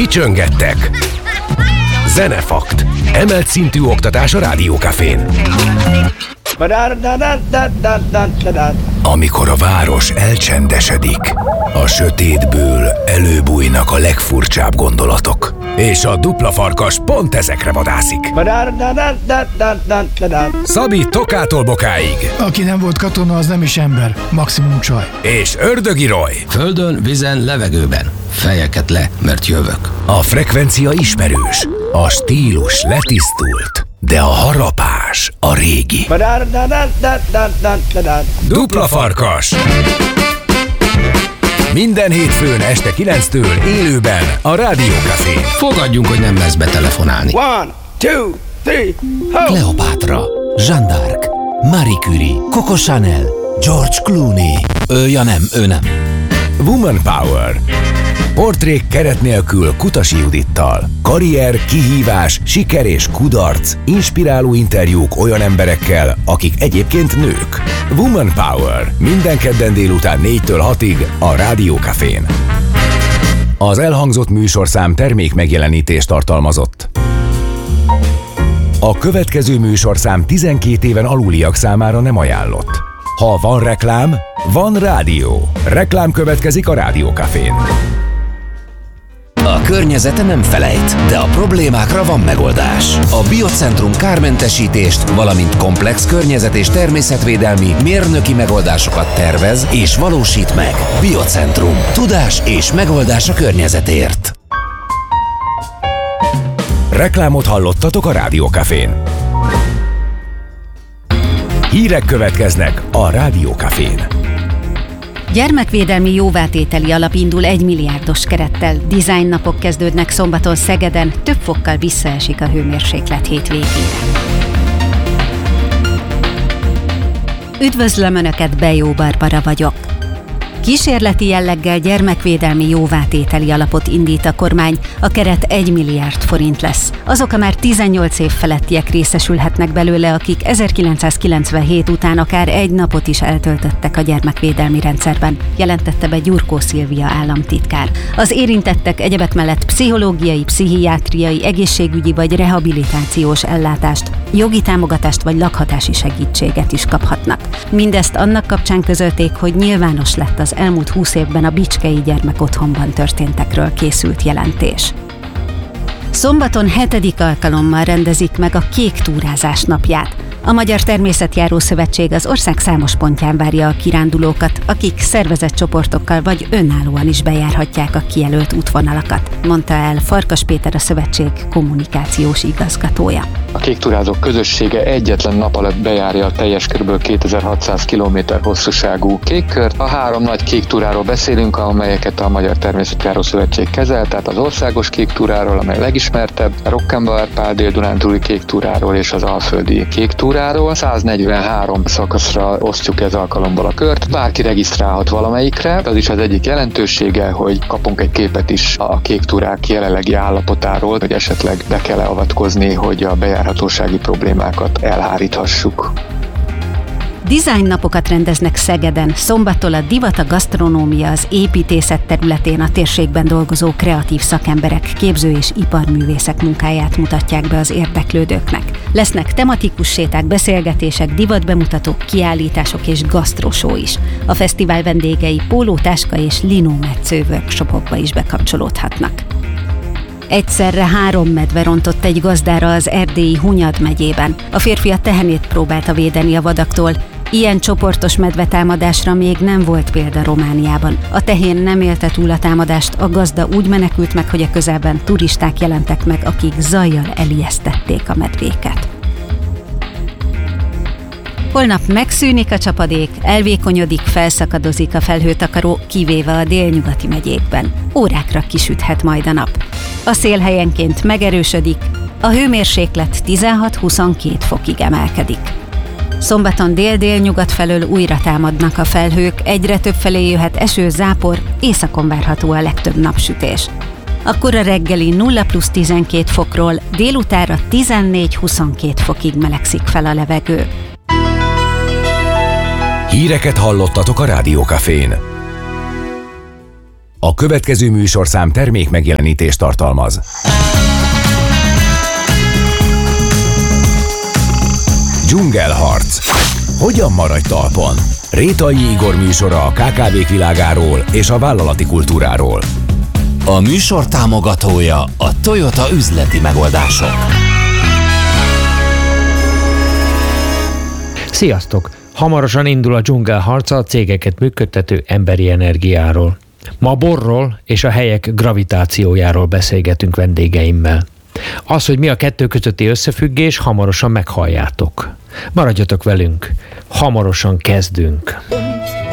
Csöngettek? Zenefakt. Emelt szintű oktatás a Rádiókafén. Amikor a város elcsendesedik, a sötétből előbújnak a legfurcsább gondolatok. És a dupla farkas pont ezekre vadászik. Szabi Tokától Bokáig. Aki nem volt katona, az nem is ember, maximum csaj. És Ördögi Roy. Földön, vízen, levegőben. Fejeket le, mert jövök. A frekvencia ismerős, a stílus letisztult, de a harapás a régi. Dupla farkas. Minden hétfőn este 9-től élőben a Rádiókafén. Fogadjunk, hogy nem lesz betelefonálni. 1, 2, 3, ho! Cleopatra, Jeanne d'Arc, Marie Curie, Coco Chanel, George Clooney. Ő nem. Woman Power. Portrék keret nélkül Kutasi Judittal. Karrier, kihívás, siker és kudarc. Inspiráló interjúk olyan emberekkel, akik egyébként nők. Woman Power. Minden kedden délután 4-től 6-ig a Rádiókafén. Az elhangzott műsorszám termék megjelenítést tartalmazott. A következő műsorszám 12 éven aluliak számára nem ajánlott. Ha van reklám, van rádió. Reklám következik a Rádiókafén. A környezete nem felejt, de a problémákra van megoldás. A Biocentrum kármentesítést, valamint komplex környezet- és természetvédelmi mérnöki megoldásokat tervez és valósít meg. Biocentrum. Tudás és megoldás a környezetért. Reklámot hallottatok a Rádiókafén. Hírek következnek a Rádiókafén. Gyermekvédelmi jóvátételi alap indul 1 milliárdos kerettel. Design napok kezdődnek szombaton Szegeden, több fokkal visszaesik a hőmérséklet hétvégére. Üdvözlöm Önöket, Bejó Barbara vagyok. Kísérleti jelleggel gyermekvédelmi jóvátételi alapot indít a kormány, a keret 1 milliárd forint lesz. Azok a már 18 év felettiek részesülhetnek belőle, akik 1997 után akár egy napot is eltöltöttek a gyermekvédelmi rendszerben, jelentette be Gyurkó Szilvia államtitkár. Az érintettek egyebek mellett pszichológiai, pszichiátriai, egészségügyi vagy rehabilitációs ellátást, jogi támogatást vagy lakhatási segítséget is kaphatnak. Mindezt annak kapcsán közölték, hogy nyilvános lett az elmúlt 20 évben a Bicskei Gyermekotthonban történtekről készült jelentés. Szombaton 7. alkalommal rendezik meg a Kék túrázás napját. A Magyar Természetjáró Szövetség az ország számos pontján várja a kirándulókat, akik szervezett csoportokkal vagy önállóan is bejárhatják a kijelölt útvonalakat, mondta el Farkas Péter, a szövetség kommunikációs igazgatója. A kéktúrázók közössége egyetlen nap alatt bejárja a teljes kb. 2600 km hosszúságú kékkört. A 3 nagy kéktúráról beszélünk, amelyeket a Magyar Természetjáró Szövetség kezel, tehát az országos kéktúráról, amely legismertebb, a Rokkenbauer-Pál Dél-Dunántúli kéktúráról és az Alföldi kéktúráról. 143 szakaszra osztjuk ez alkalomból a kört. Bárki regisztrálhat valamelyikre. Az is az egyik jelentősége, hogy kapunk egy képet is a kéktúrák jelenlegi állapotáról, hogy esetleg be kell avatkozni, hogy a bejárhatósági problémákat elháríthassuk. Design napokat rendeznek Szegeden. Szombattól a divat, a gasztronómia, az építészet területén a térségben dolgozó kreatív szakemberek, képző- és iparművészek munkáját mutatják be az érdeklődőknek. Lesznek tematikus séták, beszélgetések, divatbemutatók, kiállítások és gasztrosó is. A fesztivál vendégei póló, táska és linómetsző workshopokba is bekapcsolódhatnak. Egyszerre 3 medve rontott egy gazdára az erdélyi Hunyad megyében. A férfi a tehenét próbálta védeni a vadaktól. Ilyen csoportos medvetámadásra még nem volt példa Romániában. A tehén nem élte túl a támadást, a gazda úgy menekült meg, hogy a közelben turisták jelentek meg, akik zajjal elijesztették a medvéket. Holnap megszűnik a csapadék, elvékonyodik, felszakadozik a felhőtakaró, kivéve a délnyugati megyékben. Órákra kisüthet majd a nap. A szél helyenként megerősödik, a hőmérséklet 16-22 fokig emelkedik. Szombaton dél-délnyugat felől újra támadnak a felhők, egyre többfelé jöhet eső, zápor, északon várható a legtöbb napsütés. Akkor a reggeli 0+12 fokról délutánra 14-22 fokig melegszik fel a levegő. Híreket hallottatok a Rádiókafén. A következő műsorszám termék megjelenítést tartalmaz. Dzsungelharc. Hogyan maradj talpon? Rétai Igor műsora a KKV-k világáról és a vállalati kultúráról. A műsor támogatója a Toyota üzleti megoldások. Sziasztok! Hamarosan indul a dzsungelharca a cégeket működtető emberi energiáról. Ma borról és a helyek gravitációjáról beszélgetünk vendégeimmel. Az, hogy mi a kettő közötti összefüggés, hamarosan meghalljátok. Maradjatok velünk, hamarosan kezdünk.